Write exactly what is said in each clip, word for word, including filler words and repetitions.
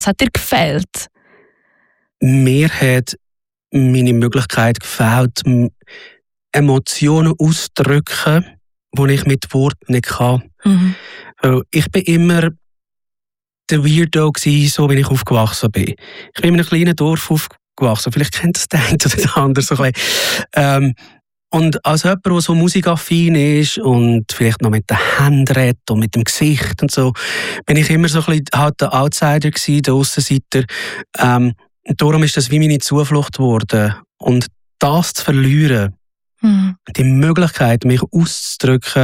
Was hat dir gefehlt? Mir hat meine Möglichkeit gefehlt, Emotionen auszudrücken, die ich mit Worten nicht kann. Mhm. Ich bin immer der Weirdo gewesen, so wie ich aufgewachsen bin. Ich bin in einem kleinen Dorf aufgewachsen. Vielleicht kennt das der eine oder der andere so ein bisschen. Ähm, und als jemand, der so musikaffin ist und vielleicht noch mit den Händen redet und mit dem Gesicht und so, bin ich immer so ein bisschen halt der Outsider gewesen, der Aussenseiter. Ähm, und darum ist das wie meine Zuflucht geworden. Und das zu verlieren, mhm. die Möglichkeit, mich auszudrücken,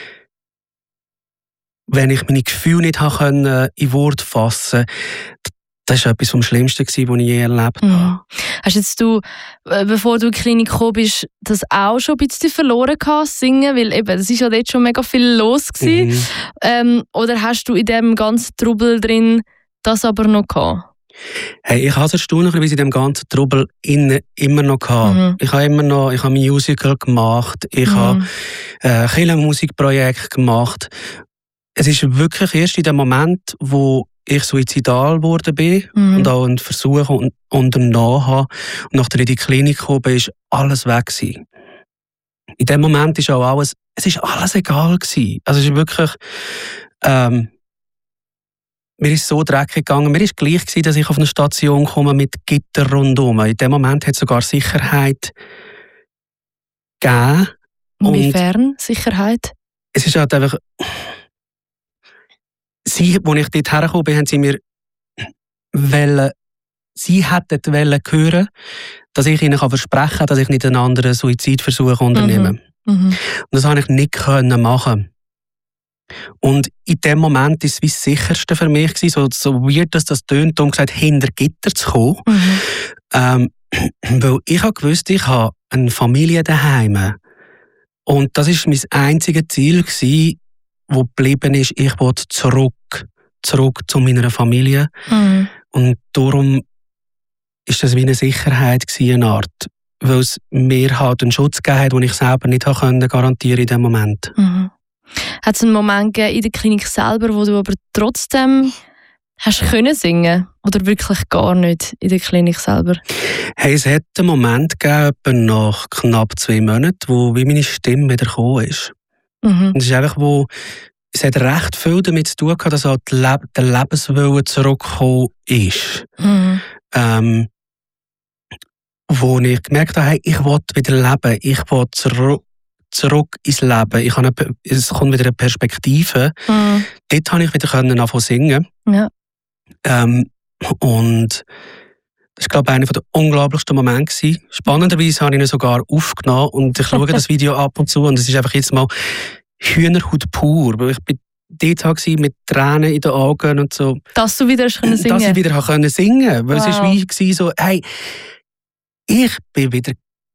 wenn ich meine Gefühle nicht können, in Worte fassen konnte, das war etwas vom Schlimmsten, was ich je erlebt habe. Mhm. Hast jetzt du, bevor du in die Klinik gekommen bist, das auch schon ein bisschen verloren gehabt, singen? Weil eben, es war ja dort schon mega viel los gewesen. Mhm. Ähm, oder hast du in diesem ganzen Trubel drin das aber noch gehabt? Hey, ich habe es erstaunlicherweise in diesem ganzen Trubel innen immer noch gehabt. Mhm. Ich habe immer noch, ich habe ein Musical gemacht, ich mhm. habe ein Kirchenmusikprojekt gemacht. Es ist wirklich erst in dem Moment, wo ich suizidal geworden bin mhm. und auch einen Versuch unternommen habe und nachdem in die Klinik gekommen bin, ist alles weg gewesen. In dem Moment ist auch alles, es ist alles egal gewesen. Also es ist wirklich, ähm, mir ist so dreckig gegangen. Mir ist gleich gewesen, dass ich auf eine Station komme mit Gitter rundherum. In dem Moment hat es sogar Sicherheit gegeben. Inwiefern Sicherheit? Es ist halt einfach... Sie, als ich dort hergekommen bin, haben sie mir wollen, sie hätten wollen hören, dass ich ihnen versprechen kann, dass ich nicht einen anderen Suizidversuch unternehme. Mhm. Mhm. Und das konnte ich nicht machen. Und in dem Moment war es wie das Sicherste für mich, so, so weird, dass das tönt, um gesagt, hinter Gitter zu kommen. Mhm. Ähm, weil ich habe gewusst, ich habe eine Familie daheim. Und das war mein einziges Ziel, wo geblieben ist, ich wollte zurück, zurück zu meiner Familie. Mhm. Und darum war das wie eine Sicherheit, eine Art, weil es mir halt einen Schutz gegeben hat, den ich selber nicht garantieren konnte in diesem Moment. Mhm. Hat es einen Moment gegeben in der Klinik selber, wo du aber trotzdem hast können singen? Oder wirklich gar nicht in der Klinik selber? Hey, es hat einen Moment gegeben, nach knapp zwei Monaten, wo wie meine Stimme wieder gekommen ist. Mhm. Es ist einfach, wo es hat recht viel damit zu tun gehabt, dass halt der Lebenswille zurückgekommen ist. Mhm. Ähm, wo ich gemerkt habe, hey, ich will wieder leben, ich will zurück, zurück ins Leben. Ich habe eine, es kommt wieder eine Perspektive. Mhm. Dort konnte ich wieder anfangen zu singen. Ja. Ähm, und das war, glaube ich, einer der unglaublichsten Momente. Spannenderweise habe ich ihn sogar aufgenommen und ich schaue das Video ab und zu und es ist einfach jetzt mal Hühnerhaut pur. Weil ich bin dort war mit Tränen in den Augen und so. Dass du wieder singen konntest? Dass ich wieder singen konnte. Weil wow. Es war wie so, hey, ich bin wieder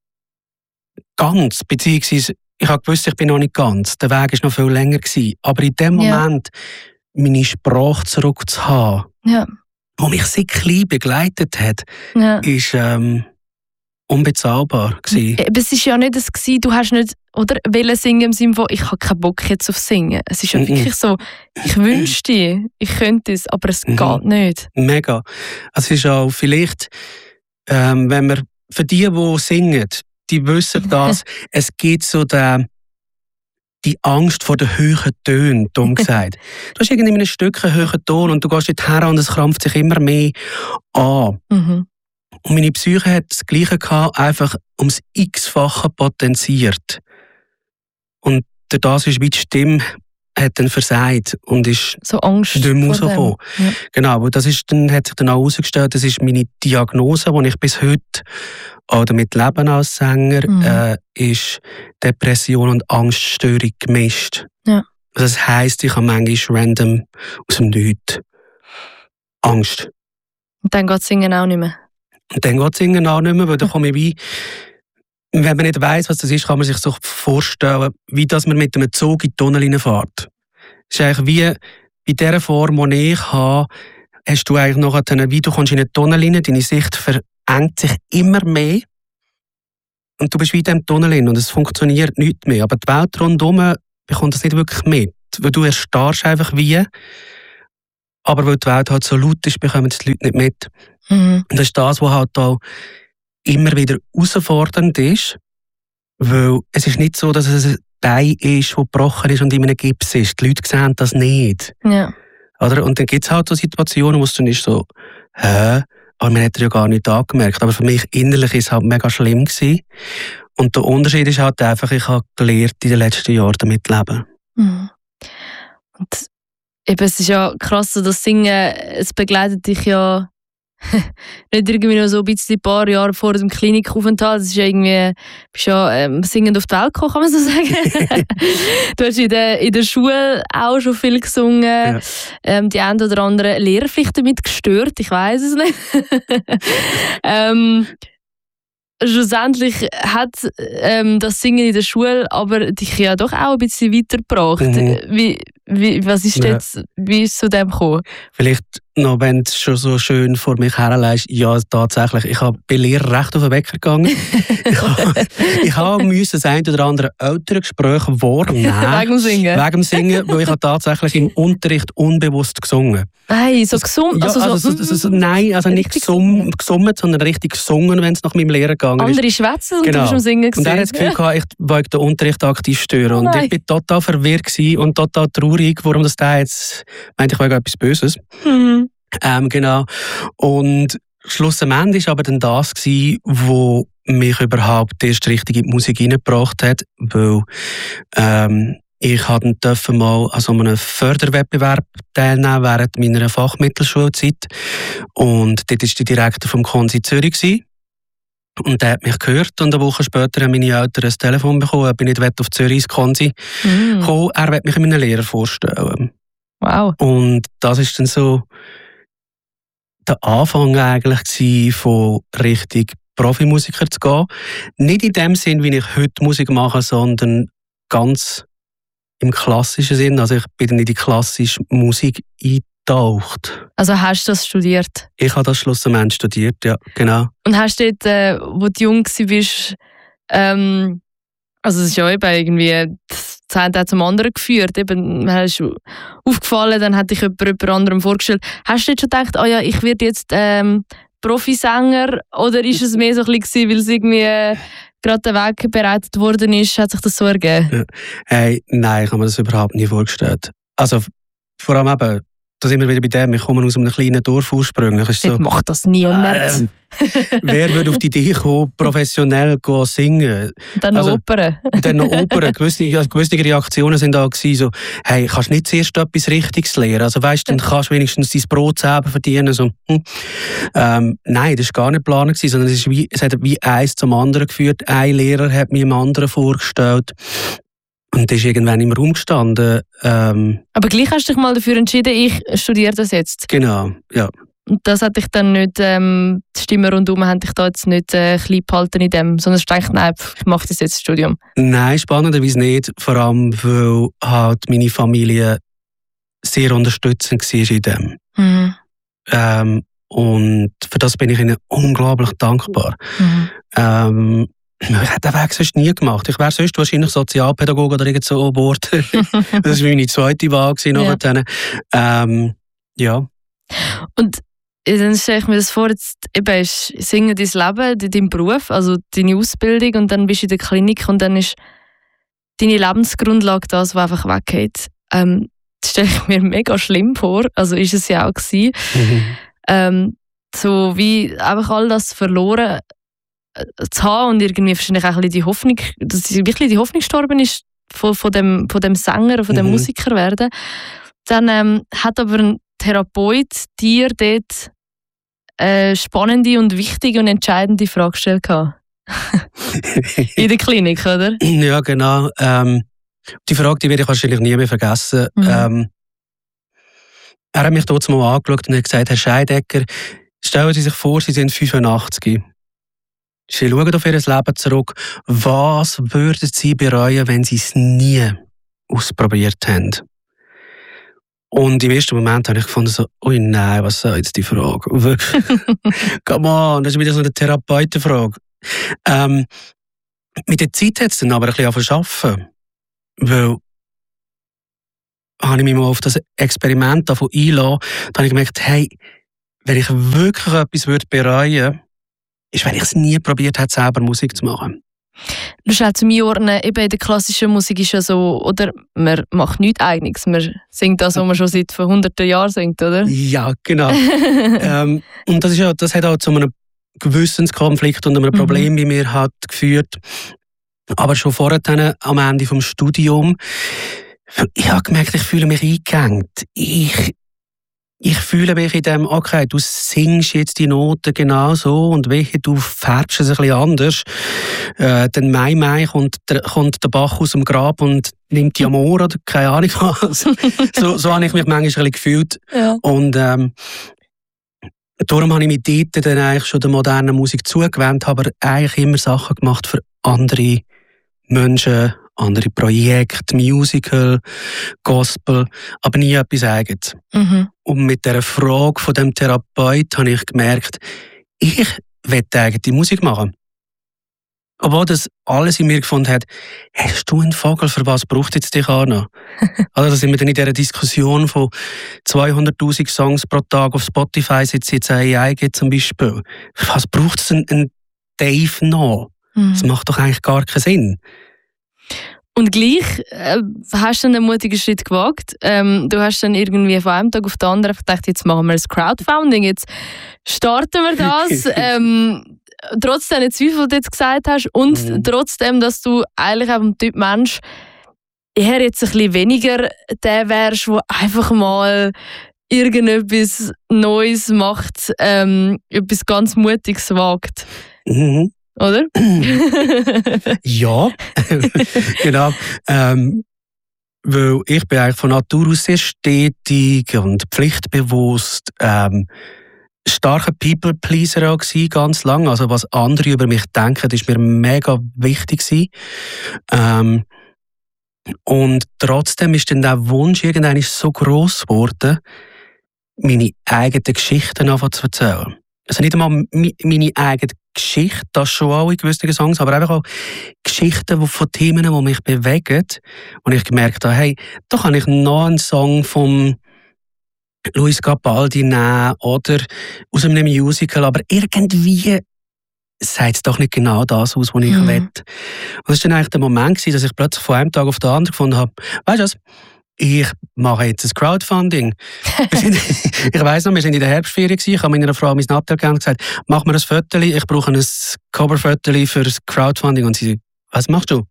ganz, beziehungsweise ich habe gewusst, ich bin noch nicht ganz. Der Weg war noch viel länger gewesen. Aber in dem Moment, ja. meine Sprache zurückzuhaben, ja. die mich seit klein begleitet hat, ja. ist ähm, unbezahlbar gewesen. Aber es war ja nicht das, du hast nicht oder wollen singen im Sinne von, ich habe keinen Bock jetzt auf Singen. Es ist ja mm-mm. wirklich so, ich wünschte, ich könnte es, aber es mm-hmm. geht nicht. Mega. Es ist auch vielleicht, ähm, wenn wir für die, die singen, die wissen das, es gibt so den, die Angst vor den hohen Tönen, dumm gesagt. Du hast irgendwie in einem Stück einen hohen Ton und du gehst dort her und es krampft sich immer mehr an. Mhm. Und meine Psyche hat das Gleiche gehabt, einfach ums x-fache potenziert. Und durch das ist wie die Stimme hat dann versagt und ist so Angst nicht mehr rausgekommen. Ja. Genau, das ist dann, hat sich dann auch herausgestellt, das ist meine Diagnose, die ich bis heute auch damit lebe als Sänger, mhm. äh, ist Depression und Angststörung gemischt. Ja. Das heisst, ich habe manchmal random aus dem Nichts Angst. Und dann geht Singen auch nicht mehr? Und dann geht Singen auch nicht mehr, weil dann komme ich wie, wenn man nicht weiss, was das ist, kann man sich so vorstellen, wie dass man mit einem Zug in die Tunnel reinfährt. Es ist eigentlich wie in dieser Form, die ich habe, hast du eigentlich noch eine, wie du kommst in eine Tunnel rein, deine Sicht verengt sich immer mehr und du bist wie in diesem Tunnel rein und es funktioniert nichts mehr. Aber die Welt rundherum bekommt das nicht wirklich mit, weil du erstarrst einfach wie, aber weil die Welt halt so laut ist, bekommen die Leute nicht mit. Mhm. Und das ist das, was halt auch immer wieder herausfordernd ist, weil es ist nicht so, dass es ein Bein ist, das gebrochen ist und in einem Gips ist. Die Leute sehen das nicht. Ja. Oder? Und dann gibt es halt so Situationen, wo es dann ist so, hä? Aber man hat ja gar nicht angemerkt. Aber für mich innerlich war es halt mega schlimm gewesen. Und der Unterschied ist halt einfach, ich habe gelernt, in den letzten Jahren damit zu leben. Mhm. Und eben, es ist ja krass, das Singen, es begleitet dich ja nicht irgendwie noch so ein bisschen ein paar Jahre vor dem Klinikaufenthalt. Das ist ja irgendwie, bist ja ähm, singend auf die Welt gekommen, kann man so sagen. Du hast in der, in der Schule auch schon viel gesungen. Ja. Ähm, die einen oder anderen Lehrer vielleicht damit gestört, ich weiß es nicht. ähm, Schlussendlich hat ähm, das Singen in der Schule aber dich ja doch auch ein bisschen weitergebracht. Mhm. Wie, wie, was ist ja. jetzt, wie ist es zu dem gekommen? Vielleicht noch, wenn du schon so schön vor mich herlegst, ja, tatsächlich. Ich habe bei Lehrer recht auf den Wecker gegangen. ich habe, ich habe müssen das ein oder andere ältere Gespräch wahrnehmen. Wegen dem Singen? Wegen dem Singen, weil ich habe tatsächlich im Unterricht unbewusst gesungen. Hey, so gesummt? Ja, also so, also, so, so, so, nein, also nicht gesum, gesummt, sondern richtig gesungen, wenn es nach meinem Lehrer gegangen ist. Andere schwätzen und genau. du bist am Singen gewesen. Und er hat das Gefühl gehabt, ich wollte den Unterricht aktiv stören. Oh, und ich war total verwirrt und total traurig, warum das da jetzt meinte, ich wollte etwas Böses. Mhm. Ähm, genau. Und schlussendlich war aber dann das, was mich überhaupt erst richtig in die Musik hineingebracht hat, weil ähm, ich durfte mal an so einem Förderwettbewerb teilnehmen während meiner Fachmittelschulzeit. Und dort war der Direktor vom Konsi Zürich. Und der hat mich gehört und eine Woche später haben meine Eltern ein Telefon bekommen, ob ich nicht auf Zürich ins Konsi mm. kommen. Er wollte mich meinen Lehrer vorstellen. Wow. Und das war dann so der Anfang eigentlich von richtig Profimusiker zu gehen. Nicht in dem Sinn, wie ich heute Musik mache, sondern ganz im klassischen Sinn. Also ich bin dann in die klassische Musik eingetaucht. Also hast du das studiert? Ich habe das schlussendlich studiert, ja, genau. Und hast du dort, äh, wo du jung warst, ähm, also es ist ja eben irgendwie das eine zum anderen geführt. Eben, hast du aufgefallen, dann hat dich jemand, jemand anderem vorgestellt. Hast du jetzt schon gedacht, oh ja, ich werde jetzt ähm, Profisänger? Oder ist es mehr so ein bisschen, weil es irgendwie äh, gerade der Weg bereitet worden ist, hat sich das so ergeben? Ja. Hey, nein, ich habe mir das überhaupt nicht vorgestellt. Also vor allem eben, da sind wir wieder bei dem, ich komme aus einem kleinen Dorf ursprünglich. Ich so, macht das nie und nicht. Äh, wer würde auf die Idee kommen, professionell singen? Dann noch also, Opern. Dann noch Opern. Gewisse, gewisse Reaktionen waren da gewesen, so, hey, kannst du nicht zuerst etwas Richtiges lernen? Also weißt, dann kannst du wenigstens dein Brot selber verdienen. So, hm. ähm, nein, das war gar nicht geplant, sondern es, ist wie, es hat wie eins zum anderen geführt. Ein Lehrer hat mir einem anderen vorgestellt. Und das ist irgendwann im Raum gestanden. Ähm, Aber gleich hast du dich mal dafür entschieden, ich studiere das jetzt. Genau, ja. Und das hat dich dann nicht, ähm, die Stimmen rundherum haben dich da jetzt nicht äh, klein behalten in dem, sondern du denkst, nein, ich mache das jetzt das Studium. Nein, spannenderweise nicht. Vor allem, weil halt meine Familie sehr unterstützend war in dem. Mhm. Ähm, und für das bin ich ihnen unglaublich dankbar. Mhm. Ähm, Ich hätte den Weg sonst nie gemacht. Ich wäre sonst wahrscheinlich Sozialpädagoge oder irgend so geworden. Das war meine zweite Wahl. Ja. Ähm, ja. Und dann stelle ich mir das vor, jetzt eben ist Singen dein Leben, dein Beruf, also deine Ausbildung und dann bist du in der Klinik und dann ist deine Lebensgrundlage das, was einfach weggeht. Ähm, das stelle ich mir mega schlimm vor, also ist es ja auch gewesen. Mhm. Ähm, so wie einfach all das verloren zu haben und irgendwie wahrscheinlich auch ein bisschen die Hoffnung, dass wirklich die Hoffnung gestorben ist von, von, dem, von dem Sänger, von dem mhm. Musiker werden. Dann ähm, hat aber ein Therapeut dir dort eine spannende und wichtige und entscheidende Frage gestellt. In der Klinik, oder? Ja, genau. Ähm, die Frage, die werde ich wahrscheinlich nie mehr vergessen. Mhm. Ähm, er hat mich dort mal angeschaut und hat gesagt, Herr Scheidecker, stellen Sie sich vor, Sie sind fünfundachtzig. Sie schauen auf ihr Leben zurück. Was würden Sie bereuen, wenn Sie es nie ausprobiert haben? Und im ersten Moment habe ich gefunden, so, ui nein, was soll jetzt die Frage? Wirklich? Come on, das ist wieder so eine Therapeutenfrage. Ähm, mit der Zeit hat es dann aber ein bisschen angefangen zu arbeiten. Weil habe ich mich mal auf das Experiment davon einlassen. Da habe ich gemerkt, hey, wenn ich wirklich etwas würde bereuen würde, ist, wenn ich es nie probiert habe, selber Musik zu machen. Du stellst zu mir ordnen, eben in der klassischen Musik ist ja so, oder man macht nichts Eigenes, man singt das, was man schon seit hunderten Jahren singt, oder? Ja, genau. ähm, und das, ist ja, das hat auch zu einem Gewissenskonflikt und einem Problem mhm. bei mir hat geführt. Aber schon vorher, am Ende des Studiums, ich habe gemerkt, ich fühle mich eingehängt. Ich, ich fühle mich in dem, okay, du singst jetzt die Noten genau so und welche du färbst es ein bisschen anders. Äh, dann Mai Mai kommt der, kommt der Bach aus dem Grab und nimmt die Amor oder keine Ahnung was. so, so habe ich mich manchmal ein bisschen gefühlt. Ja. Und ähm, darum habe ich mich dort dann eigentlich schon der modernen Musik zugewandt, habe aber eigentlich immer Sachen gemacht für andere Menschen, andere Projekte, Musical, Gospel, aber nie etwas Eigenes. Mhm. Und mit dieser Frage von dem Therapeut habe ich gemerkt, ich will eigene Musik machen. Obwohl das alles in mir gefunden hat, hast du einen Vogel, für was braucht jetzt dich auch noch? Also da sind wir dann in dieser Diskussion von zweihunderttausend Songs pro Tag auf Spotify, seit es jetzt A I gibt zum Beispiel. Für was braucht es einen, einen Dave noch? Mhm. Das macht doch eigentlich gar keinen Sinn. Und gleich äh, hast du einen mutigen Schritt gewagt. Ähm, du hast dann irgendwie von einem Tag auf den anderen gedacht, jetzt machen wir ein Crowdfunding, jetzt starten wir das. ähm, trotz deiner Zweifel, die du jetzt gesagt hast und mhm. trotzdem, dass du eigentlich auch ein Typ Mensch eher jetzt ein bisschen weniger der wärst, der einfach mal irgendetwas Neues macht, ähm, etwas ganz Mutiges wagt. Mhm. Oder? Ja, genau. Ähm, weil ich bin eigentlich von Natur aus sehr stetig und pflichtbewusst. Ähm, starker People-Pleaser auch gewesen, ganz lang. Also was andere über mich denken, ist mir mega wichtig gewesen. Ähm, und trotzdem ist dann der Wunsch irgendwann so gross geworden, meine eigenen Geschichten anfangen zu erzählen. Also nicht einmal meine eigene Geschichte, das schon auch in gewissen Songs, aber einfach auch Geschichten von Themen, die mich bewegen. Und ich gemerkt habe, hey, da kann ich noch einen Song von Luis Capaldi nehmen oder aus einem Musical, aber irgendwie sagt es doch nicht genau das aus, was ich mhm. will. Und das war dann eigentlich der Moment, dass ich plötzlich von einem Tag auf den anderen gefunden habe, weißt du was? Ich mache jetzt ein Crowdfunding. Ich weiss noch, wir waren in der Herbstferien. Ich habe meiner Frau mein Nattel gegeben und gesagt, mach mir ein Foto, ich brauche ein Coverfoto für das Crowdfunding. Und sie, was machst du?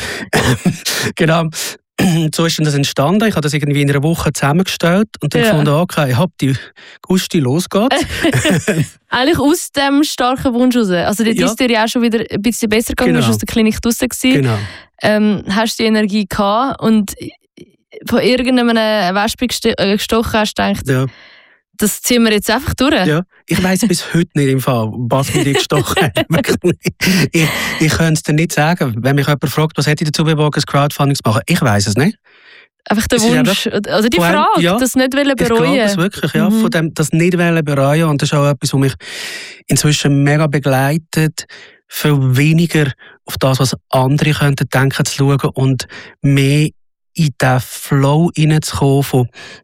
Genau. So ist das entstanden. Ich habe das irgendwie in einer Woche zusammengestellt und dann ja. gefunden, okay, ich habe die Gusti, los geht's. Eigentlich aus dem starken Wunsch raus. Also dort ja. ist dir ja auch schon wieder ein bisschen besser gegangen, genau. Du warst aus der Klinik draussen gewesen. Genau. Ähm, hast die Energie gehabt und von irgendeinem Wespe gestochen hast, gedacht, ja. das ziehen wir jetzt einfach durch. Ja, ich weiss bis heute nicht im Fall, was mich gestochen hat. ich, ich könnte es dir nicht sagen. Wenn mich jemand fragt, was hätte ich dazu bewogen, ein Crowdfunding zu machen, ich weiss es nicht. Einfach der Wunsch, also die Frage, einem, ja, das nicht bereuen. Ich glaube es wirklich, ja, mhm. von dem, das nicht bereuen. Und das ist auch etwas, was mich inzwischen mega begleitet, viel weniger auf das, was andere könnten denken, zu schauen und mehr in diesen Flow hineinzukommen von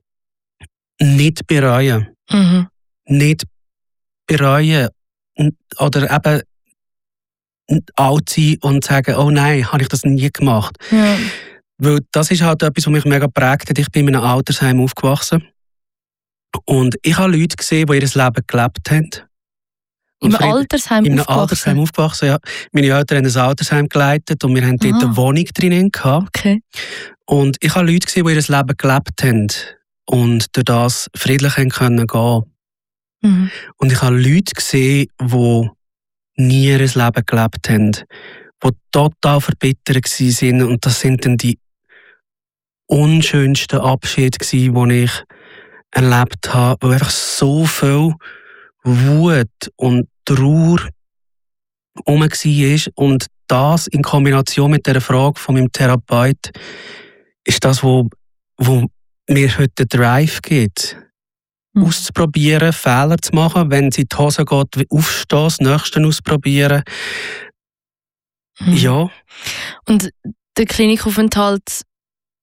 nicht bereuen. Mhm. Nicht bereuen oder eben alt sein und sagen, oh nein, habe ich das nie gemacht. Ja. Weil das ist halt etwas, was mich mega geprägt hat. Ich bin in einem Altersheim aufgewachsen und ich habe Leute gesehen, die ihr Leben gelebt haben. Im Altersheim in aufgewachsen? In einem Altersheim aufgewachsen, ja. Meine Eltern haben ein Altersheim geleitet und wir haben dort Aha. eine Wohnung drinnen gehabt. Okay. Und ich habe Leute gesehen, die ihr Leben gelebt haben und durch das friedlich gehen können. Mhm. Und ich habe Leute gesehen, die nie ihr Leben gelebt haben, die total verbittert waren. Und das sind dann die unschönsten Abschiede, die ich erlebt habe, weil einfach so viel Wut und Trauer herum war. Und das in Kombination mit der Frage von meinem Therapeut ist das, wo, wo mir heute den Drive gibt. Mhm. Auszuprobieren, Fehler zu machen, wenn es in die Hose geht, aufstehen, das Nächste ausprobieren. Mhm. Ja. Und der Klinikaufenthalt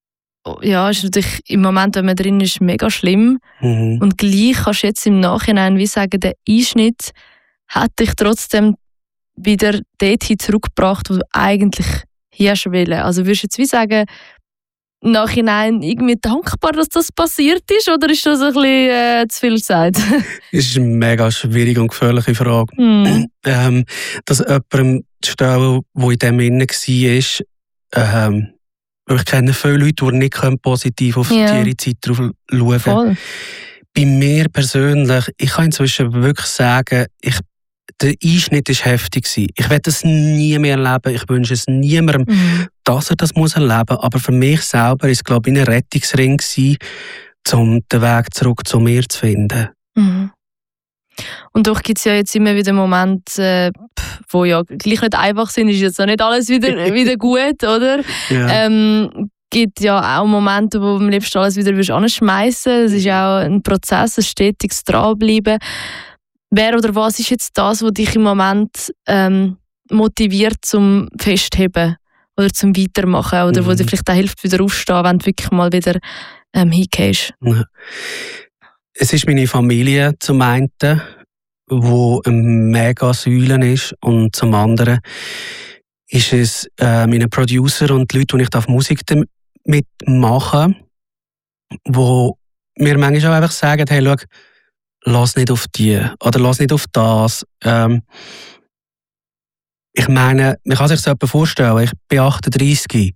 ja, ist natürlich im Moment, wenn man drin ist, mega schlimm. Mhm. Und gleich kannst du jetzt im Nachhinein wie sagen, der Einschnitt hat dich trotzdem wieder dorthin zurückgebracht, wo du eigentlich hier schon willst. Also würdest du jetzt wie sagen, im Nachhinein irgendwie dankbar, dass das passiert ist, oder ist das ein bisschen äh, zu viel gesagt? Das ist eine mega schwierige und gefährliche Frage. Mm. Ähm, dass jemandem zu stellen, der in dem innen war, ähm, ich kenne viele Leute, die nicht positiv auf Ja. ihre Zeit drauf schauen. Voll. Bei mir persönlich, ich kann inzwischen wirklich sagen, ich, der Einschnitt war heftig. Ich werde das nie mehr erleben. Ich wünsche es niemandem, Mhm. dass er das muss erleben muss. Aber für mich selber war es, glaube ich, ein Rettungsring, um den Weg zurück zu mir zu finden. Mhm. Und doch gibt es ja jetzt immer wieder Momente, äh, wo ja gleich nicht einfach sind, ist jetzt auch nicht alles wieder, wieder gut, oder? Ja. Ähm, gibt ja auch Momente, wo du am liebsten alles wieder anschmeißen willst. Es ist auch ein Prozess, ein stetiges Dranbleiben. Wer oder was ist jetzt das, was dich im Moment ähm, motiviert zum Festheben oder zum Weitermachen oder mhm. wo dir vielleicht auch hilft, wieder aufzustehen, wenn du wirklich mal wieder ähm, hingehst? Ja. Es ist meine Familie zum einen, wo eine mega Säule ist, und zum anderen ist es äh, meine Producer und die Leute, die ich auf Musik mitmachen, wo mir manchmal auch einfach sagen, hey, schau, lass nicht auf die oder lass nicht auf das. Ähm, ich meine, man kann sich das etwa vorstellen, ich bin achtunddreissig.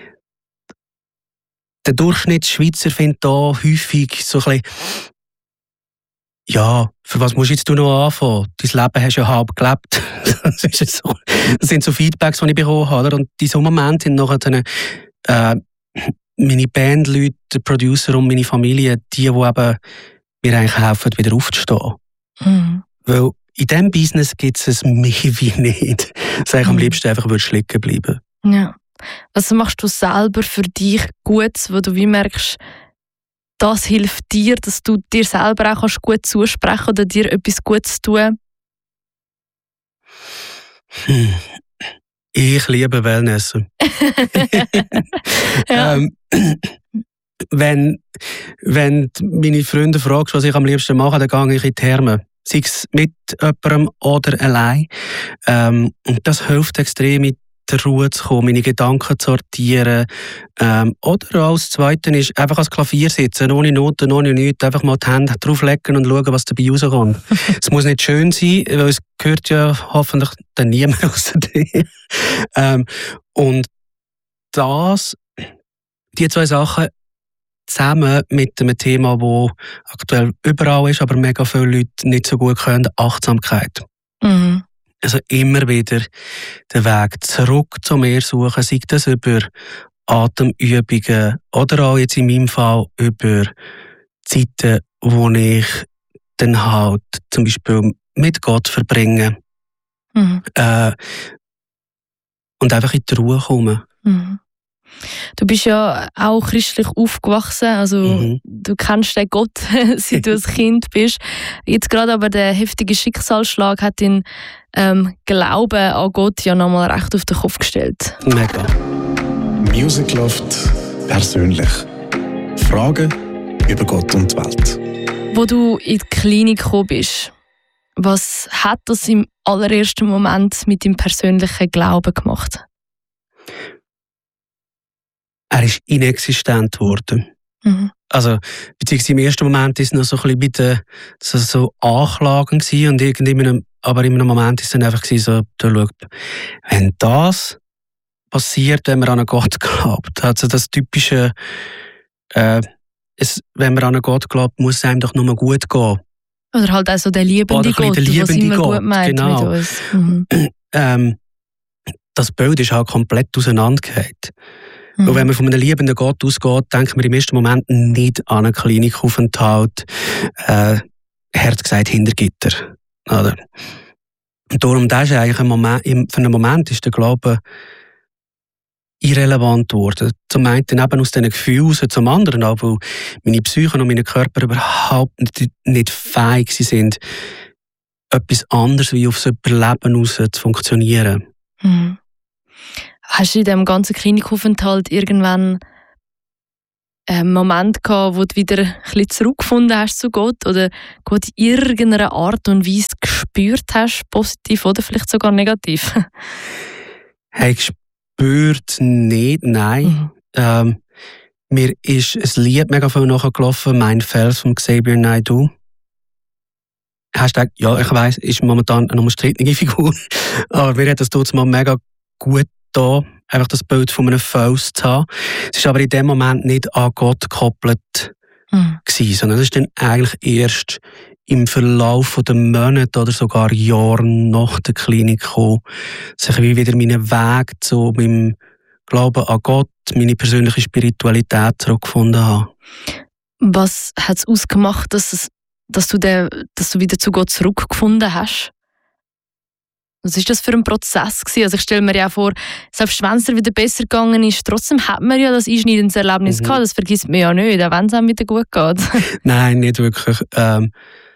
Der Durchschnittsschweizer findet da häufig so ein bisschen, ja, für was musst du jetzt noch anfangen? Dein Leben hast du ja halb gelebt. Das, ist so. Das sind so Feedbacks, die ich bekommen habe. Und in so einem Moment sind nachher dann, äh, meine Bandleute, der Producer und meine Familie, die, die eben mir eigentlich helfen, wieder aufzustehen. Mhm. Weil in diesem Business gibt es es mehr wie nicht. Dass ich mhm. am liebsten einfach liegen bleiben. Ja. Was machst du selber für dich Gutes, wo du wie merkst, das hilft dir, dass du dir selber auch kannst gut zusprechen oder dir etwas Gutes tun? Hm. Ich liebe Wellness. Ja. ähm, wenn, wenn meine Freunde fragst, was ich am liebsten mache, dann gehe ich in die Therme. Sei es mit jemandem oder allein. Ähm, und das hilft extrem, mit der Ruhe zu kommen, meine Gedanken zu sortieren. Ähm, oder als Zweite ist einfach ans Klavier sitzen, ohne Noten, ohne nichts, einfach mal die Hände drauflegen und schauen, was dabei rauskommt. Es muss nicht schön sein, weil es gehört ja hoffentlich dann niemand außer dir. ähm, und das, die zwei Sachen zusammen mit einem Thema, das aktuell überall ist, aber mega viele Leute nicht so gut können, Achtsamkeit. Mhm. Also immer wieder den Weg zurück zu mir suchen, sei das über Atemübungen oder auch jetzt in meinem Fall über Zeiten, wo ich dann halt zum Beispiel mit Gott verbringe Mhm. äh, und einfach in die Ruhe komme. Mhm. Du bist ja auch christlich aufgewachsen, also mhm. du kennst den Gott, seit du ein Kind bist. Jetzt gerade aber der heftige Schicksalsschlag hat den ähm, Glauben an Gott ja nochmal recht auf den Kopf gestellt. Mega. Music Loft persönlich. Fragen über Gott und die Welt. Wo du in die Klinik gekommen bist, was hat das im allerersten Moment mit deinem persönlichen Glauben gemacht? Er ist inexistent geworden. Mhm. Also, beziehungsweise im ersten Moment war es noch so ein bisschen so, so Anklagen gewesen, und irgendwie, aber in einem Moment war es dann einfach so, da schau, wenn das passiert, wenn man an einen Gott glaubt, also das typische, äh, es, wenn man an einen Gott glaubt, muss es einem doch nur gut gehen. Oder halt auch so der liebende Gott, der liebende was immer Gott, gut meint genau. mit uns. Mhm. ähm, das Bild ist halt komplett auseinandergefallen. Mhm. Und wenn man von einem liebenden Gott ausgeht, denkt man im ersten Moment nicht an einen Klinikaufenthalt, äh, hart gesagt, hinter Gitter. Oder? Und darum, das ist eigentlich ein Moment, für einen Moment ist der Glaube irrelevant geworden. Zum einen eben aus diesen Gefühlen raus, zum anderen auch, weil meine Psyche und mein Körper überhaupt nicht, nicht fähig sind, etwas anderes wie aufs Überleben raus zu funktionieren. Mhm. Hast du in diesem ganzen Klinikaufenthalt irgendwann einen Moment gehabt, wo du wieder ein bisschen zurückgefunden hast zu Gott oder Gott in irgendeiner Art und Weise gespürt hast, positiv oder vielleicht sogar negativ? Hey, gespürt nicht, nein. Mhm. Ähm, mir ist ein Lied mega viel nachgelaufen, «Mein Fels» von Xavier Naidoo. Hashtag, ja, ich weiss, ist momentan eine umstrittene Figur, aber mir hat das dort mal mega gut getan, einfach das Bild von einem Fels zu haben. Es war aber in dem Moment nicht an Gott gekoppelt, mhm. gewesen, sondern es ist dann eigentlich erst im Verlauf der Monate oder sogar Jahre nach der Klinik gekommen, dass ich wieder meinen Weg zu meinem Glauben an Gott, meine persönliche Spiritualität zurückgefunden habe. Was hat es ausgemacht, dass, es, dass, du den, dass du wieder zu Gott zurückgefunden hast? Was war das für ein Prozess gewesen? Also ich stelle mir ja vor, selbst wenn es dir wieder besser gegangen ist, trotzdem hat man ja das einschneidendes Erlebnis mhm. gehabt. Das vergisst man ja nicht, auch wenn es einem wieder gut geht. Nein, nicht wirklich. Ähm,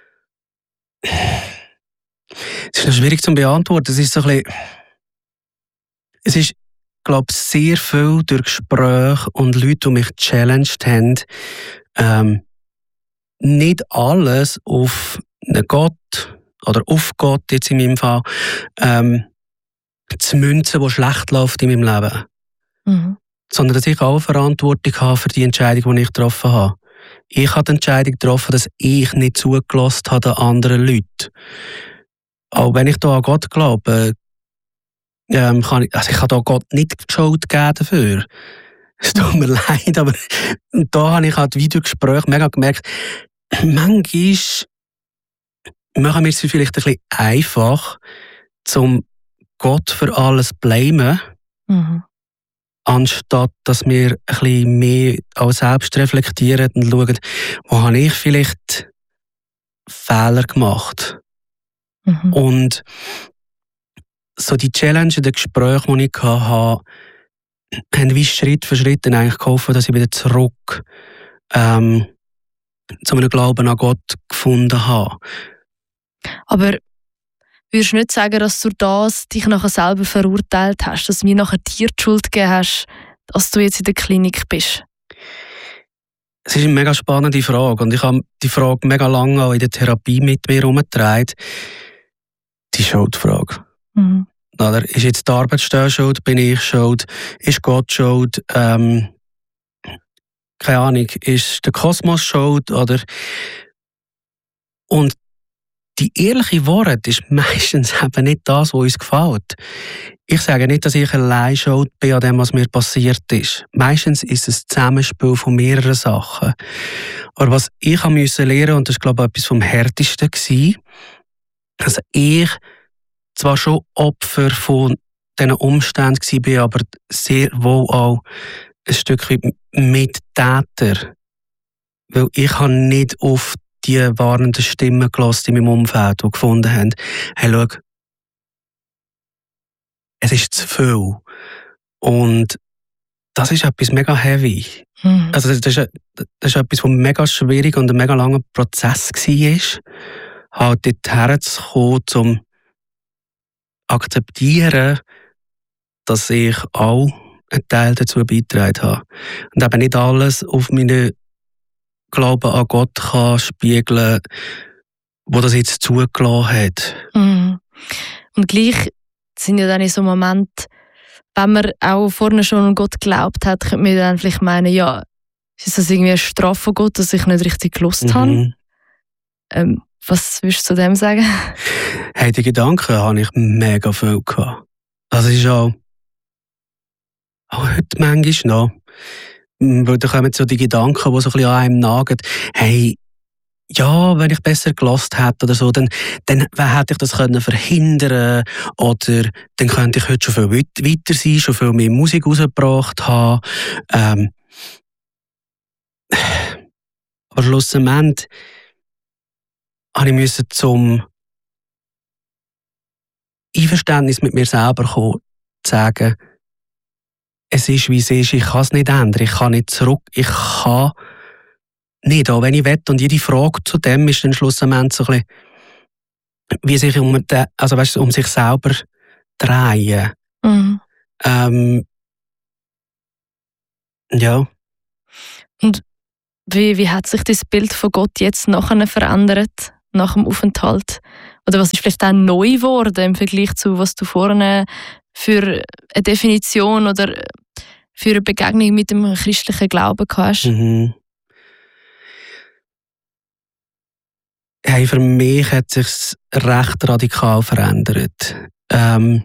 es ist noch schwierig zu beantworten. Es ist so ein bisschen, es ist, glaube ich, sehr viel durch Gespräche und Leute, die mich challenged haben, ähm, nicht alles auf einen Gott oder auf Gott jetzt in meinem Fall ähm, zu münzen, die schlecht läuft in meinem Leben. Mhm. Sondern dass ich auch Verantwortung habe für die Entscheidung, die ich getroffen habe. Ich habe die Entscheidung getroffen, dass ich nicht zugelassen habe den anderen Leuten. Auch wenn ich da an Gott glaube, ähm, kann ich, also ich kann da Gott nicht die Schuld geben dafür. Es tut mir leid, aber da habe ich halt wieder Gespräche mega gemerkt, manchmal machen wir es vielleicht ein bisschen einfach, zum Gott für alles blamen, mhm. anstatt dass wir ein bisschen mehr auch selbst reflektieren und schauen, wo habe ich vielleicht Fehler gemacht. Mhm. Und so die Challenge, die Gespräche, die ich hatte, haben wie Schritt für Schritt dann eigentlich geholfen, dass ich wieder zurück ähm, zu einem Glauben an Gott gefunden habe. Aber würdest du nicht sagen, dass du das dich nachher selber verurteilt hast, dass du mir nachher dir die Schuld gegeben hast, dass du jetzt in der Klinik bist? Es ist eine mega spannende Frage und ich habe die Frage mega lange auch in der Therapie mit mir herumgetragen. Die Schuldfrage. Mhm. Oder ist jetzt die Arbeitsstelle schuld? Bin ich schuld? Ist Gott schuld? Ähm, keine Ahnung, ist der Kosmos schuld? Oder? Und die ehrliche Wahrheit ist meistens eben nicht das, was uns gefällt. Ich sage nicht, dass ich allein schuld bin an dem, was mir passiert ist. Meistens ist es ein Zusammenspiel von mehreren Sachen. Aber was ich musste lernen, und das war, glaube ich, etwas vom Härtesten, war, dass ich zwar schon Opfer von diesen Umständen war, aber sehr wohl auch ein Stück weit Mittäter. Weil ich habe nicht auf die warnenden Stimmen gelassen in meinem Umfeld, die gefunden haben, hey, schau, es ist zu viel. Und das ist etwas mega heavy. Mhm. Also das ist, das ist etwas, was mega schwierig und ein mega langer Prozess war, halt dorthin zu kommen, um akzeptieren, dass ich auch einen Teil dazu beigetragen habe. Und eben nicht alles auf meinen Glauben an Gott kann spiegeln, wo das jetzt zugelassen hat. Mhm. Und gleich sind ja dann in so einem Moment, wenn man auch vorne schon an Gott geglaubt hat, könnte man dann vielleicht meinen, ja, ist das irgendwie eine Strafe von Gott, dass ich nicht richtig gelost mhm. habe? Ähm, was würdest du zu dem sagen? Hey, die Gedanken habe ich mega viel gehabt. Also es ist auch, auch heute manchmal noch. Weil da kommen so die Gedanken, die so ein bisschen an einem nagen. Hey, ja, wenn ich besser gelost hätte oder so, dann, dann hätte ich das können verhindern oder dann könnte ich heute schon viel weiter sein, schon viel mehr Musik rausgebracht haben. Ähm, aber schlussendlich habe ich müssen zum Einverständnis mit mir selber kommen, zu sagen, es ist, wie es ist, ich kann es nicht ändern, ich kann nicht zurück, ich kann nicht, auch wenn ich will. Und jede Frage zu dem ist dann schlussendlich so ein bisschen, wie sich um, den, also weißt, um sich selber drehen. Mhm. Ähm, ja. Und wie, wie hat sich das Bild von Gott jetzt nachher verändert, nach dem Aufenthalt? Oder was ist vielleicht auch neu geworden im Vergleich zu, was du vorhin für eine Definition oder für eine Begegnung mit dem christlichen Glauben hast? Mhm. Hey, für mich hat es sich recht radikal verändert. Ähm,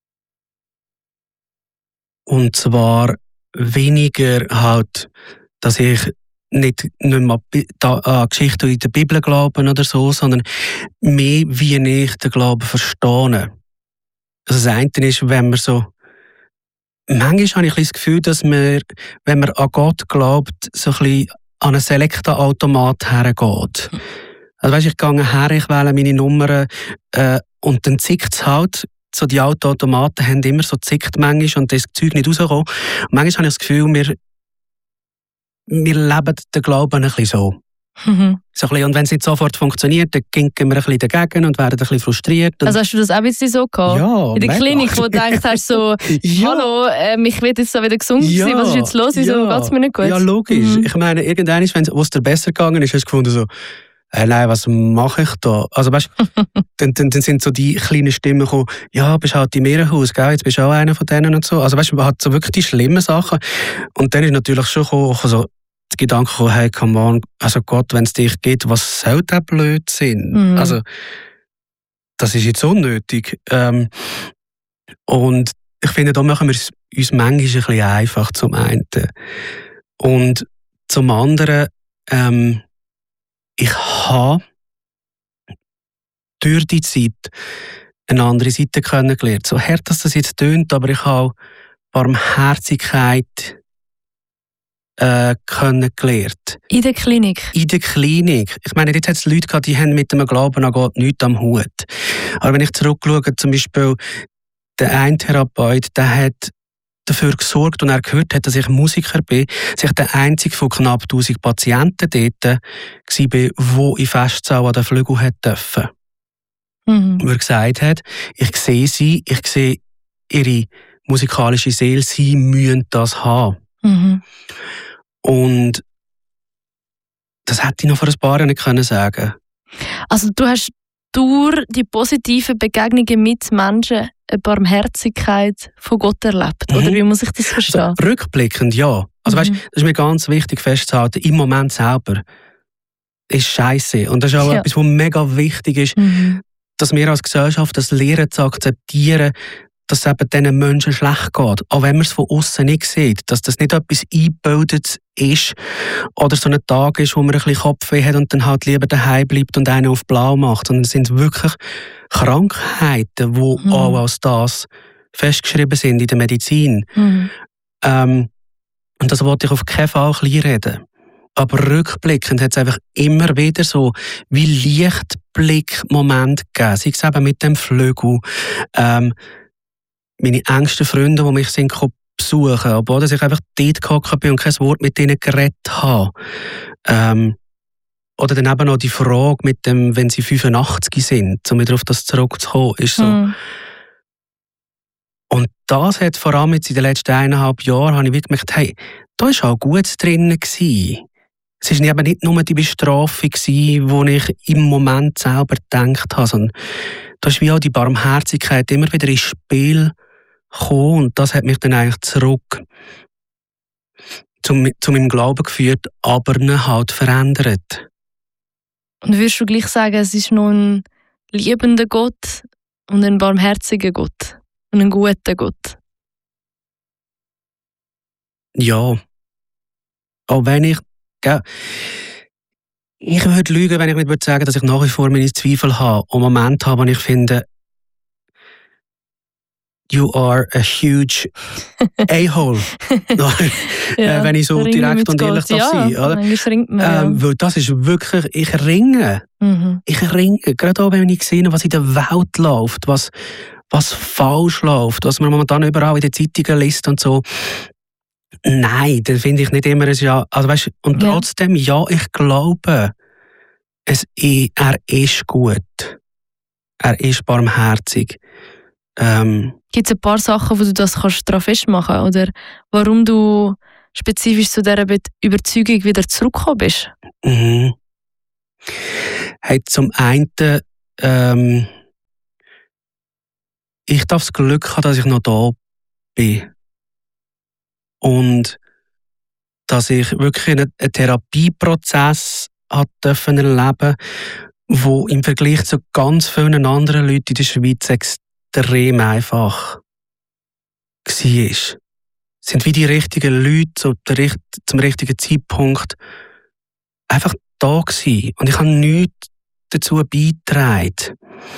und zwar weniger halt, dass ich nicht, nicht mehr an Geschichten in der Bibel glaube oder so, sondern mehr, wie ich den Glauben verstehe. Also das eine ist, wenn man so... Manchmal habe ich das Gefühl, dass man, wenn man an Gott glaubt, so ein bisschen an einen Selekta-Automat hergeht. Also weißt, ich gehe her, ich wähle meine Nummern äh, und dann zickt es halt. So die Automaten haben immer so zickt manchmal und das Zeug nicht rauskommt. Und manchmal habe ich das Gefühl, wir, wir leben den Glauben ein bisschen so. Mhm. so ein bisschen, und wenn es nicht sofort funktioniert, dann gehen wir ein bisschen dagegen und werden ein bisschen frustriert. Also hast du das auch ein bisschen so gehabt? Ja, in der mega. Klinik, wo du gedacht hast, so, ja. hallo, ähm, ich will jetzt so wieder gesund ja. sein, was ist jetzt los, wieso ja. geht es mir nicht gut? Ja, logisch. Mhm. Ich meine, irgendwann, wenn es dir besser gegangen ist, hast du gefunden so, Hey, nein, was mache ich da? Also weißt, dann, dann, dann sind so die kleinen Stimmen gekommen, ja, bist halt im Irrenhaus, gell? Jetzt bist du auch einer von denen und so. Also weißt, man hat so wirklich die schlimmen Sachen. Und dann ist natürlich schon gekommen, also der Gedanke gekommen, hey, come on, also Gott, wenn es dich gibt, was soll der Blödsinn? Mhm. Also, das ist jetzt unnötig. Ähm, und ich finde, da machen wir es uns manchmal ein bisschen einfach zum einen. Und zum anderen, ähm, ich habe durch die Zeit eine andere Seite kennengelernt. So hart, dass das jetzt tönt, aber ich habe Barmherzigkeit äh, kennengelernt. In der Klinik? In der Klinik. Ich meine, jetzt hat es Leute gehabt, die haben mit dem Glauben an Gott nichts am Hut. Aber wenn ich zurückschaue, zum Beispiel der eine Therapeut, der hat dafür gesorgt, und er gehört hat, dass ich Musiker bin, dass ich der einzige von knapp tausend Patienten dort war, der in Festsaal an den Flügel hat dürfen. Mhm. Wo er gesagt hat, ich sehe sie, ich sehe ihre musikalische Seele, sie müssen das haben. Mhm. Und das hätte ich noch vor ein paar Jahren nicht können sagen. Also du hast durch die positiven Begegnungen mit Menschen eine Barmherzigkeit von Gott erlebt? Mhm. Oder wie muss ich das verstehen? Also, rückblickend, ja. Also, mhm. weißt, das ist mir ganz wichtig festzuhalten. Im Moment selber ist scheiße. Und das ist auch ja. etwas, was mega wichtig ist, mhm. dass wir als Gesellschaft das lernen zu akzeptieren, dass es eben diesen Menschen schlecht geht. Auch wenn man es von außen nicht sieht. Dass das nicht etwas eingebildet ist oder so ein Tag ist, wo man ein bisschen Kopfweh hat und dann halt lieber daheim bleibt und einen auf blau macht. Sondern es sind wirklich Krankheiten, die mhm. auch als das festgeschrieben sind in der Medizin. Mhm. Ähm, und das wollte ich auf keinen Fall kleinreden. Aber rückblickend hat es einfach immer wieder so wie Lichtblick-Momente gegeben. Sei es eben mit dem Flügel, ähm, meine engsten Freunde, die mich sind besuchen, obwohl ich einfach dort gehockt bin und kein Wort mit ihnen geredet habe. Ähm, oder dann eben noch die Frage mit dem, wenn sie fünfundachtzig sind, um wieder auf das zurückzukommen, ist so. Mm. Und das hat vor allem jetzt in den letzten eineinhalb Jahren, habe ich wirklich gemerkt, hey, da war auch Gutes drin gewesen. Es war eben nicht nur die Bestrafung, die ich im Moment selber gedacht habe, sondern da ist wie auch die Barmherzigkeit immer wieder ins Spiel gekommen. Und das hat mich dann eigentlich zurück zu, zu meinem Glauben geführt, aber ihn halt verändert. Und würdest du gleich sagen, es ist noch ein liebender Gott und ein barmherziger Gott und ein guter Gott? Ja. Auch wenn ich Ich würde lügen, wenn ich nicht würde sagen, dass ich nach wie vor meine Zweifel habe und Momente habe, wo ich finde, you are a huge a-hole. ja, wenn ich so direkt und ehrlich darf sein. Ja, man, ja. ähm, weil das ist wirklich, ich ringe. Mhm. Ich ringe. Gerade auch, wenn ich sehe, was in der Welt läuft, was, was falsch läuft, was man momentan überall in den Zeitungen liest und so. Nein, das finde ich nicht immer ein Ja. Also, weißt, und ja. trotzdem, ja, ich glaube, es, er ist gut. Er ist barmherzig. Ähm, Gibt es ein paar Sachen, wo du das kannst daran festmachen kannst? Oder warum du spezifisch zu dieser Be- Überzeugung wieder zurückgekommen bist? Mhm. Hey, zum einen, ähm, ich darf das Glück haben, dass ich noch da bin. Und dass ich wirklich einen, einen Therapieprozess hat dürfen erleben, wo im Vergleich zu ganz vielen anderen Leuten in der Schweiz extrem einfach war. Es sind wie die richtigen Leute zu der, zum richtigen Zeitpunkt einfach da gewesen. Und ich habe nichts dazu beigetragen.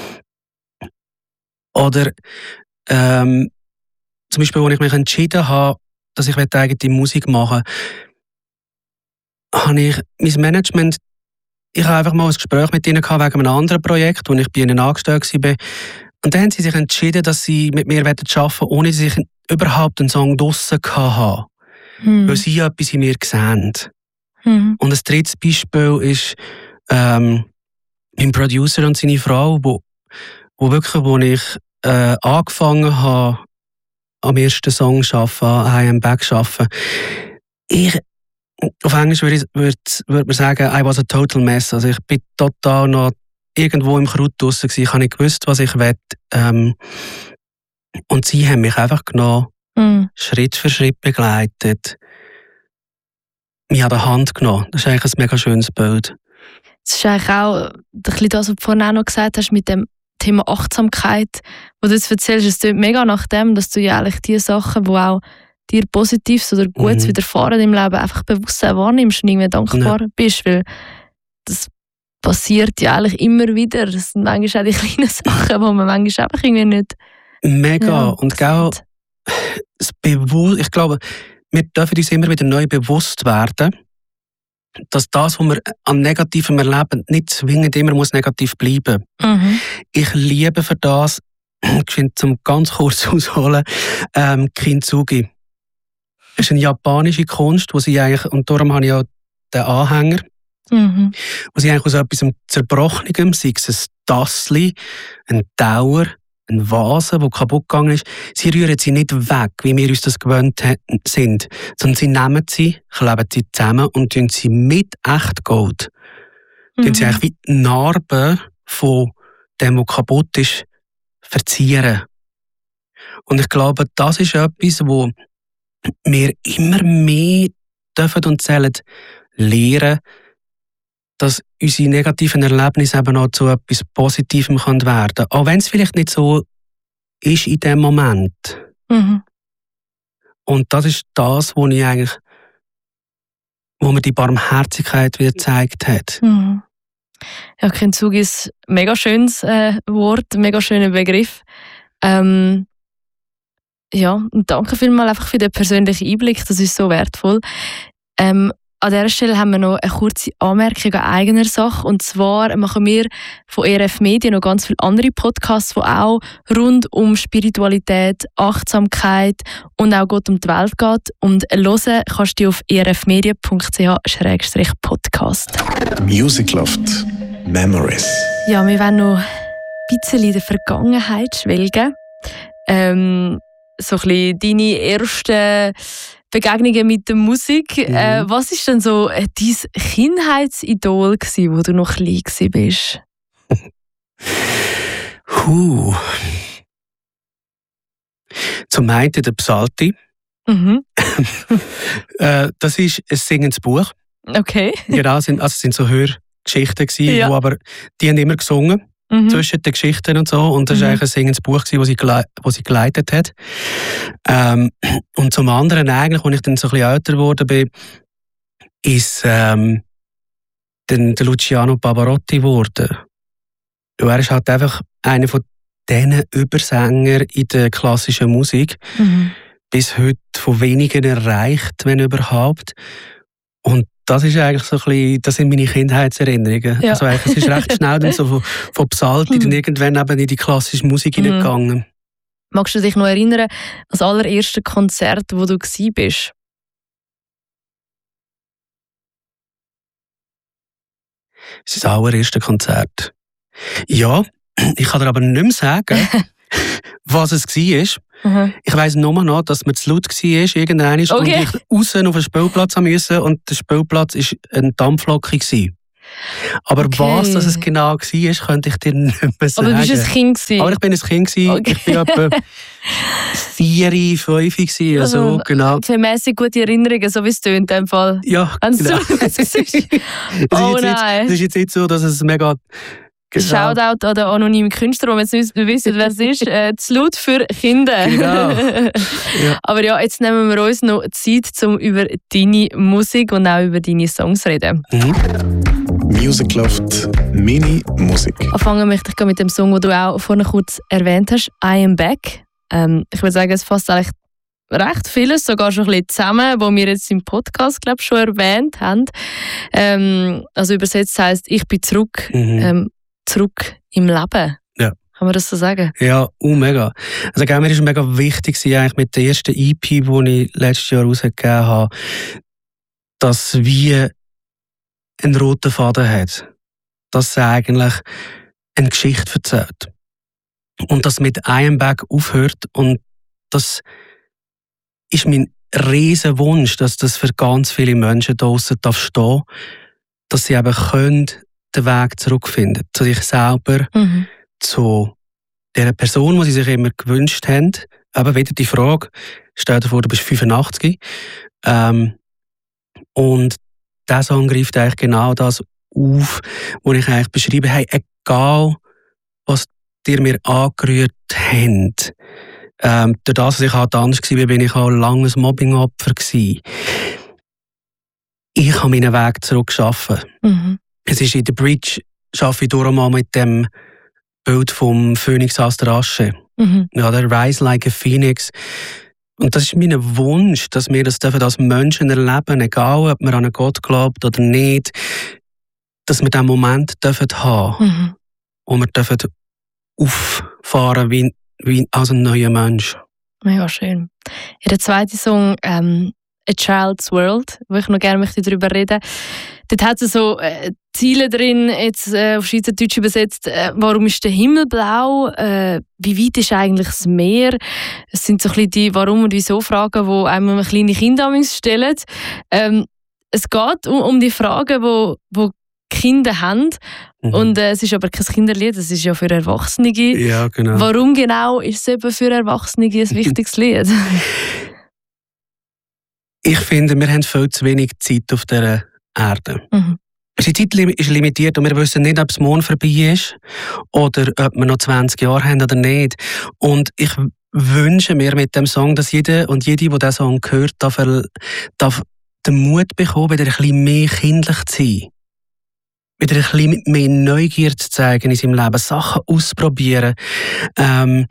Oder ähm, zum Beispiel, als ich mich entschieden habe, dass ich eigene Musik machen möchte, habe ich mein Management, ich habe einfach mal ein Gespräch mit ihnen gehabt wegen einem anderen Projekt, wo ich bei ihnen angestellt war. Und dann haben sie sich entschieden, dass sie mit mir arbeiten wollen, ohne dass ich überhaupt einen Song draussen hatte. Hm. Weil sie etwas in mir sehen. Hm. Und ein drittes Beispiel ist ähm, mein Producer und seine Frau, wo, wo wirklich, wo ich äh, angefangen habe, am ersten Song zu arbeiten, I Am Back zu arbeiten. Ich, auf Englisch würde, ich, würde, würde man sagen, I was a total mess. Also ich bin total noch irgendwo im Kraut draussen gewesen. Ich habe nicht gewusst, was ich will. Ähm, und sie haben mich einfach genommen, mm. Schritt für Schritt begleitet. Mich an der Hand genommen. Das ist eigentlich ein mega schönes Bild. Das ist eigentlich auch ein bisschen das, was du vorhin auch noch gesagt hast, mit dem Thema Achtsamkeit, wo du jetzt erzählst, es klingt mega nach dem, dass du ja eigentlich die Sachen, die auch dir Positives oder Gutes mhm. widerfahren im Leben, einfach bewusst wahrnimmst und irgendwie dankbar ja. bist, weil das passiert ja eigentlich immer wieder. Das sind manchmal auch die kleinen Sachen, die man manchmal einfach irgendwie nicht... Mega. Ja, und gell, das Bewusst, ich glaube, wir dürfen uns immer wieder neu bewusst werden, dass das, was wir an Negativem erleben, nicht zwingend immer muss negativ bleiben muss. Mhm. Ich liebe für das, ich finde, zum ganz kurz ausholen, ähm, Kintsugi. Das ist eine japanische Kunst, wo sie eigentlich, und darum habe ich auch den Anhänger, mhm. wo sie eigentlich aus etwas Zerbrochenem, sei es ein Tassli, ein Dauer, eine Vase, die kaputt gegangen ist, sie rühren sie nicht weg, wie wir uns das gewöhnt sind, sondern sie nehmen sie, kleben sie zusammen und tun sie mit Echtgold, mhm. tun sie eigentlich wie Narben von dem, was kaputt ist, verzieren. Und ich glaube, das ist etwas, wo wir immer mehr dürfen und sollen lernen, dass unsere negativen Erlebnisse eben auch zu etwas Positivem werden können. Auch wenn es vielleicht nicht so ist in dem Moment. Mhm. Und das ist das, wo ich eigentlich, wo mir die Barmherzigkeit wieder gezeigt hat. Mhm. Ja, Kintsugi ist ein mega schönes äh, Wort, ein mega schöner Begriff. Ähm, ja, und danke vielmals einfach für den persönlichen Einblick, das ist so wertvoll. Ähm, An dieser Stelle haben wir noch eine kurze Anmerkung an eigener Sache. Und zwar machen wir von E R F Medien noch ganz viele andere Podcasts, die auch rund um Spiritualität, Achtsamkeit und auch Gott um die Welt geht. Und hören kannst du auf e r f medien punkt c h slash podcast. Music Loft Memories. Ja, wir wollen noch ein bisschen in der Vergangenheit schwelgen. Ähm, so ein bisschen deine ersten Begegnungen mit der Musik. Mhm. Äh, was war denn so äh, dein Kindheitsidol gsi, wo du noch klein gsi bist? Huh. Zum einen der Psalti. Mhm. äh, das ist ein singendes Buch. Okay. Genau, sind, also es sind so Hörgeschichten gsi, ja. wo aber die haben immer gesungen. Mhm. Zwischen den Geschichten und so. Und das war mhm. eigentlich ein singendes Buch, das sie, gele- sie geleitet hat. Ähm, und zum anderen, eigentlich, als ich dann so ein bisschen älter geworden bin, ist ähm, dann der Luciano Pavarotti geworden. Und er ist halt einfach einer von diesen Übersängern in der klassischen Musik. Mhm. Bis heute von wenigen erreicht, wenn überhaupt. Und das ist eigentlich so ein bisschen, das sind meine Kindheitserinnerungen. Ja. Also eigentlich, es ist recht schnell dann so von, von Psalti dann irgendwann eben in die klassische Musik hineingegangen. Magst du dich noch erinnern an das allererste Konzert, wo du gsi bist? Das ist das allererste Konzert. Ja, ich kann dir aber nicht mehr sagen, was es war. Mhm. Ich weiss nur noch, dass man zu laut war, irgendwann Okay. und ich außen auf den Spielplatz musste und der Spielplatz war eine Dampflocke. Aber Okay. was das es genau war, könnte ich dir nicht mehr sagen. Aber du warst ein Kind gewesen. Aber ich bin ein Kind gewesen. Okay. Ich war etwa vier, fünf gewesen, also Also, genau. Für mäßig gute Erinnerungen, so wie es tönt in dem Fall. Ja, Wenn es genau. so laut ist. Es ist Oh jetzt nicht- nein. Es ist jetzt nicht so, dass es mega... Shoutout an den anonymen Künstler, wo wir jetzt nicht wissen, wer es ist. Äh, zu laut für Kinder. Genau. Ja. Aber ja, jetzt nehmen wir uns noch Zeit, um über deine Musik und auch über deine Songs zu reden. Mhm. Music Loft Mini Musik. Anfangen möchte ich mit dem Song, den du auch vorhin kurz erwähnt hast, I Am Back. Ähm, ich würde sagen, es fasst eigentlich recht vieles, sogar schon ein bisschen zusammen, was wir jetzt im Podcast, glaube ich, schon erwähnt haben. Ähm, also übersetzt heisst, ich bin zurück, Mhm. ähm, zurück im Leben. Ja. Kann man das so sagen? Ja, oh, mega. Also gell, mir ist mega wichtig gewesen, eigentlich mit der ersten E P, die ich letztes Jahr rausgegeben habe, dass es wie einen roten Faden hat. Dass es eigentlich eine Geschichte erzählt. Und das mit I Am Back aufhört. Und das ist mein riesen Wunsch, dass das für ganz viele Menschen draussen stehen darf, dass sie eben können den Weg zurückfinden zu sich selber, Mhm. zu der Person, die sie sich immer gewünscht haben. Aber wieder die Frage, stell dir vor, du bist fünfundachtzig. Ähm, und dieser Song greift eigentlich genau das auf, was ich eigentlich beschrieben habe. Egal, was dir mir angerührt habt. Ähm, durch das, dass ich halt anders war, bin ich auch lange ein Mobbing-Opfer gewesen. Ich habe meinen Weg zurückgeschaffen. Mhm. Es ist in der Bridge, arbeite ich durch mal mit dem Bild vom Phönix aus der Asche. Mhm. Ja, der Rise like a Phoenix. Und das ist mein Wunsch, dass wir das dürfen als Menschen erleben, egal ob man an einen Gott glaubt oder nicht, dass wir diesen Moment dürfen haben, Mhm. wo wir dürfen auffahren wie, wie als ein neuer Mensch. Mega schön. Ja, der zweite Song, ähm, A Child's World, wo ich noch gerne möchte darüber reden. Dort hat es so äh, Ziele drin, jetzt äh, auf Schweizerdeutsch übersetzt. Äh, warum ist der Himmel blau? Äh, wie weit ist eigentlich das Meer? Es sind so ein bisschen die Warum- und Wieso-Fragen, die einem kleine Kinder amigs stellen. Ähm, es geht um, um die Fragen, wo, wo Kinder haben. Mhm. Und äh, es ist aber kein Kinderlied, es ist ja für Erwachsene. Ja, genau. Warum genau ist es eben für Erwachsene ein wichtiges Lied? Ich finde, wir haben viel zu wenig Zeit auf dieser Erde. Mhm. Unsere Zeit lim- ist limitiert und wir wissen nicht, ob das Mond vorbei ist oder ob wir noch zwanzig Jahre haben oder nicht. Und ich wünsche mir mit dem Song, dass jeder und jede, die diesen Song hört, darf, er, darf den Mut bekommen, wieder ein bisschen mehr kindlich zu sein. Wieder ein bisschen mehr Neugier zu zeigen in seinem Leben, Sachen ausprobieren. Ähm,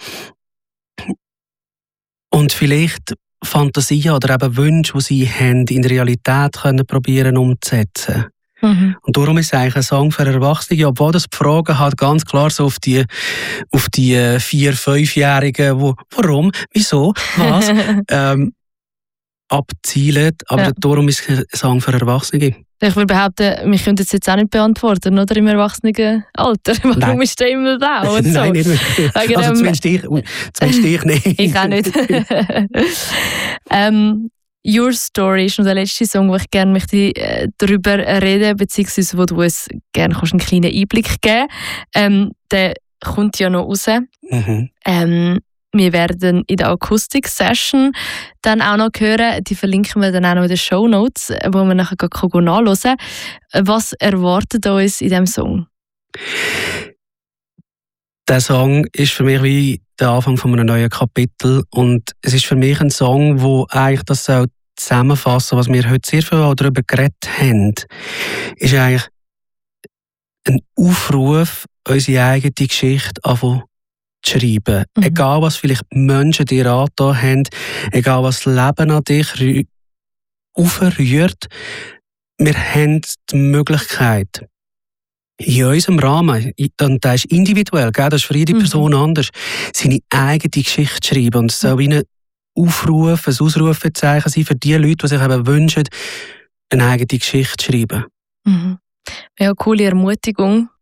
und vielleicht Fantasien oder eben Wünsche, die sie haben, in der Realität können probieren umzusetzen. Mhm. Und darum ist es eigentlich ein Song für Erwachsene, obwohl das die Fragen halt ganz klar so auf die, auf die vier-, fünfjährigen, wo, warum, wieso, was, ähm, abzielt. Aber Ja. darum ist es ein Song für Erwachsene. Ich würde behaupten, wir können das jetzt auch nicht beantworten, oder im Erwachsenenalter. Warum Nein. ist der Himmel blau? Und so. Nein, nicht wirklich. Wegen Also dem- zumindest ich, ui, zumindest ich nicht. Ich auch nicht. ähm, Your Story ist noch der letzte Song, wo ich gerne möchte, äh, darüber reden, beziehungsweise wo du uns gerne kannst einen kleinen Einblick geben. Ähm, der kommt ja noch raus. Mhm. Ähm, wir werden in der Akustik-Session dann auch noch hören, die verlinken wir dann auch noch in den Shownotes, wo man nachher nachhören kann. Was erwartet uns in diesem Song? Der Song ist für mich wie der Anfang von einem neuen Kapitel und es ist für mich ein Song, wo eigentlich das soll zusammenfassen, was wir heute sehr viel auch darüber geredet haben, ist eigentlich ein Aufruf, unsere eigene Geschichte anfangen zu schreiben. Mhm. Egal, was vielleicht Menschen dir angetan haben, egal, was das Leben an dich rü- aufrührt, wir haben die Möglichkeit, in unserem Rahmen, und der ist individuell, gell, das ist für jede Mhm. Person anders, seine eigene Geschichte zu schreiben. Und es soll wie ein Aufruf, ein Ausrufezeichen sein für die Leute, die sich eben wünschen, eine eigene Geschichte zu schreiben. Mhm. Ja, coole Ermutigung.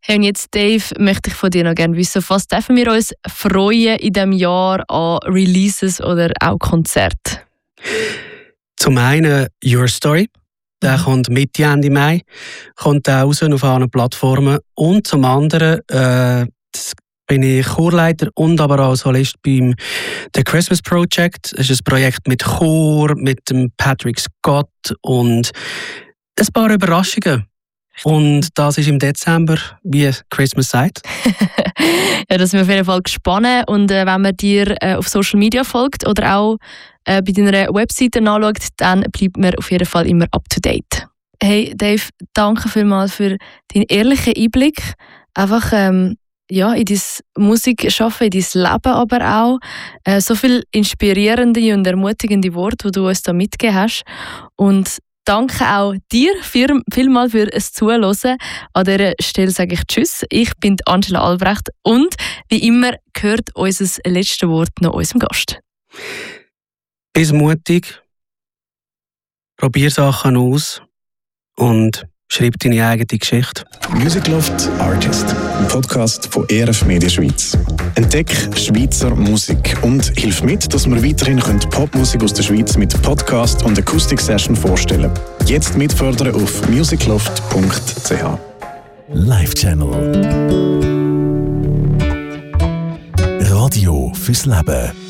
Hey, und jetzt, Dave, möchte ich von dir noch gerne wissen, auf was dürfen wir uns freuen in diesem Jahr an Releases oder auch Konzerten? Zum einen Your Story. Der mhm. kommt Mitte, Ende Mai. Kommt auch raus auf allen Plattformen. Und zum anderen äh, bin ich Chorleiter und aber auch Solist beim The Christmas Project. Es ist ein Projekt mit Chor, mit dem Patrick Scott und ein paar Überraschungen. Und das ist im Dezember, wie Christmas sagt. Ja, das sind wir auf jeden Fall gespannt. Und äh, wenn man dir äh, auf Social Media folgt oder auch äh, bei deiner Webseite anschaut, dann bleibt man auf jeden Fall immer up to date. Hey Dave, danke vielmals für deinen ehrlichen Einblick. Einfach ähm, ja, in dein Musikschaffen, in dein Leben aber auch. Äh, so viele inspirierende und ermutigende Worte, die du uns da mitgegeben hast. Und danke auch dir viel, vielmals für das Zuhören. An dieser Stelle sage ich Tschüss. Ich bin Angela Albrecht und wie immer gehört unser letztes Wort noch unserem Gast. Bist mutig, probier Sachen aus und schreib deine eigene Geschichte. Music Loft Artist, ein Podcast von E R F Media Schweiz. Entdeck Schweizer Musik und hilf mit, dass wir weiterhin Popmusik aus der Schweiz mit Podcast und Akustik-Session vorstellen. Jetzt mitfördern auf musicloft punkt c h. Live Channel. Radio fürs Leben.